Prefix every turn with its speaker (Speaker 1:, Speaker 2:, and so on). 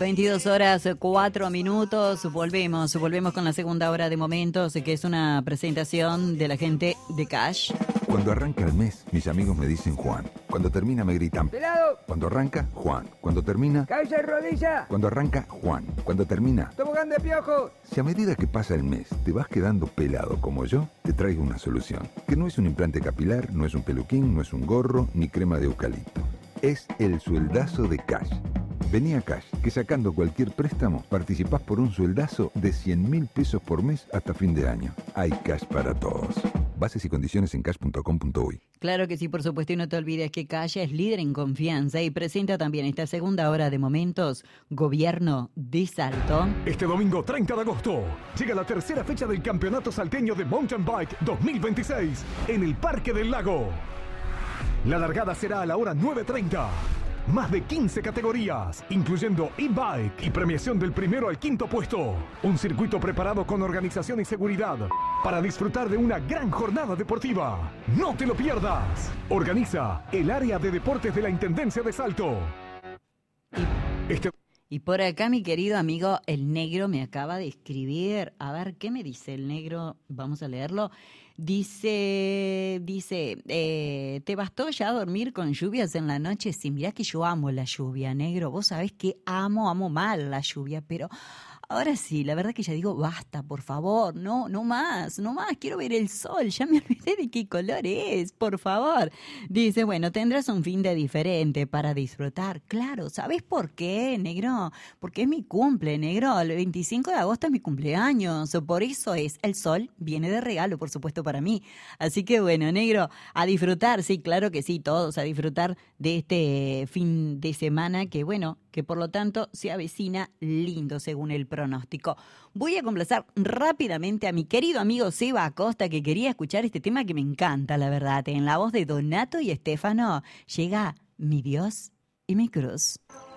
Speaker 1: 22 horas, 4 minutos. Volvemos con la segunda hora de Momentos, que es una presentación de la gente de Cash.
Speaker 2: Cuando arranca el mes, mis amigos me dicen Juan. Cuando termina me gritan
Speaker 3: ¡Pelado!
Speaker 2: Cuando arranca, Juan. Cuando termina...
Speaker 3: ¡Cabeza de rodilla!
Speaker 2: Cuando arranca, Juan. Cuando termina...
Speaker 3: ¡Tobogán de piojo!
Speaker 2: Si a medida que pasa el mes te vas quedando pelado como yo, te traigo una solución. Que no es un implante capilar, no es un peluquín, no es un gorro, ni crema de eucalipto. Es el sueldazo de Cash. Vení a Cash, que sacando cualquier préstamo, participás por un sueldazo de 100.000 pesos por mes hasta fin de año. Hay Cash para todos. Bases y condiciones en cash.com.uy.
Speaker 1: Claro que sí, por supuesto, y no te olvides que Cash es líder en confianza y presenta también esta segunda hora de Momentos, Gobierno de Salto.
Speaker 4: Este domingo 30 de agosto llega la tercera fecha del Campeonato Salteño de Mountain Bike 2026 en el Parque del Lago. La largada será a la hora 9:30. Más de 15 categorías, incluyendo e-bike y premiación del primero al quinto puesto. Un circuito preparado con organización y seguridad para disfrutar de una gran jornada deportiva. ¡No te lo pierdas! Organiza el área de deportes de la Intendencia de Salto.
Speaker 1: Y por acá mi querido amigo el negro me acaba de escribir. A ver, ¿qué me dice el negro? Vamos a leerlo. Dice, ¿te bastó ya dormir con lluvias en la noche? Sí, mirá que yo amo la lluvia, negro. Vos sabés que amo mal la lluvia, pero ahora sí, la verdad que ya digo, basta, por favor, no más, quiero ver el sol, ya me olvidé de qué color es, por favor. Dice, bueno, tendrás un fin de diferente para disfrutar. Claro, ¿sabés por qué, negro? Porque es mi cumple, negro, el 25 de agosto es mi cumpleaños, por eso es, el sol viene de regalo, por supuesto, para mí. Así que bueno, negro, a disfrutar, sí, claro que sí, todos a disfrutar de este fin de semana que, bueno, que por lo tanto se avecina lindo según el pronóstico. Voy a complacer rápidamente a mi querido amigo Seba Acosta, que quería escuchar este tema que me encanta, la verdad. En la voz de Donato y Estefano llega Mi Dios y mi Cruz.